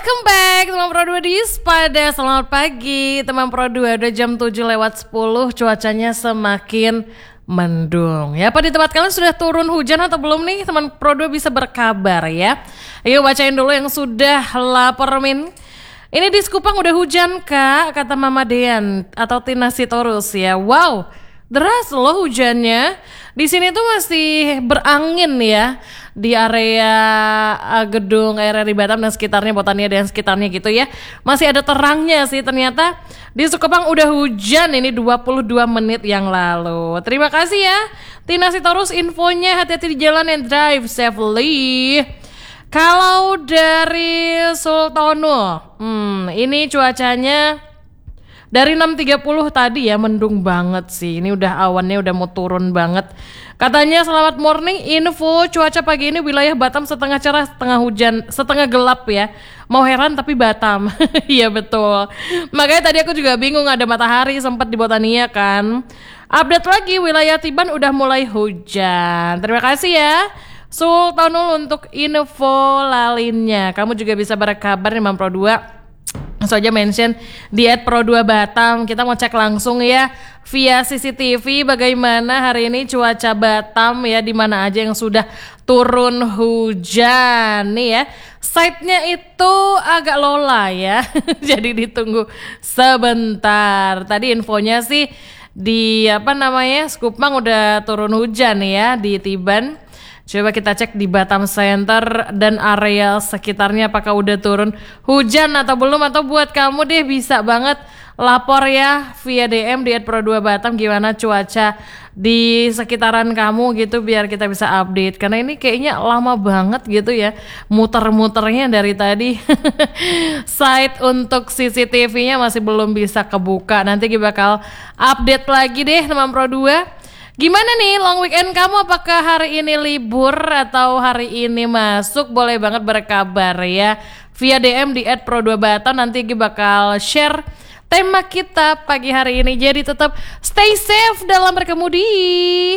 Welcome back teman Pro 2 di Spada. Selamat pagi teman Pro 2. Udah jam 7:10. Cuacanya semakin mendung. Ya, apa di tempat kalian sudah turun hujan atau belum nih? Teman Pro 2 bisa berkabar ya. Ayo bacain dulu yang sudah lapor min. Ini di Sekupang udah hujan kak, kata Mama Dean atau Tina Sitorus ya. Wow, deras loh hujannya. Di sini tuh masih berangin ya di area gedung RRI Batam dan sekitarnya, Botania dan sekitarnya gitu ya. Masih ada terangnya sih ternyata. Di Sekupang udah hujan ini 22 menit yang lalu. Terima kasih ya Tina Sitorus infonya. Hati-hati di jalan and drive safely. Kalau dari Sultono, ini cuacanya dari 6.30 tadi ya mendung banget sih. Ini udah awannya udah mau turun banget. Katanya selamat morning, info cuaca pagi ini wilayah Batam setengah cerah, setengah hujan, setengah gelap ya. Mau heran tapi Batam. Iya betul. Makanya tadi aku juga bingung, ada matahari sempat di Botania kan. Update lagi wilayah Tiban udah mulai hujan. Terima kasih ya Sultanul untuk info lainnya. Kamu juga bisa berkabar nih Mam Pro 2. Langsung aja mention di @pro2 Batam. Kita mau cek langsung ya via CCTV bagaimana hari ini cuaca Batam ya, di mana aja yang sudah turun hujan nih ya. Site-nya itu agak lola ya. Jadi ditunggu sebentar. Tadi infonya sih di Sekupang udah turun hujan ya di Tiban. Coba kita cek di Batam Center dan area sekitarnya apakah udah turun hujan atau belum. Atau buat kamu deh bisa banget lapor ya via DM di @pro2 Batam gimana cuaca di sekitaran kamu gitu biar kita bisa update. Karena ini kayaknya lama banget gitu ya muter-muternya dari tadi. Site untuk CCTV-nya masih belum bisa kebuka. Nanti kita bakal update lagi deh teman Pro 2. Gimana nih long weekend kamu? Apakah hari ini libur atau hari ini masuk? Boleh banget berkabar ya via DM di @pro2 Batam. Nanti gue bakal share tema kita pagi hari ini. Jadi tetap stay safe dalam berkemudi.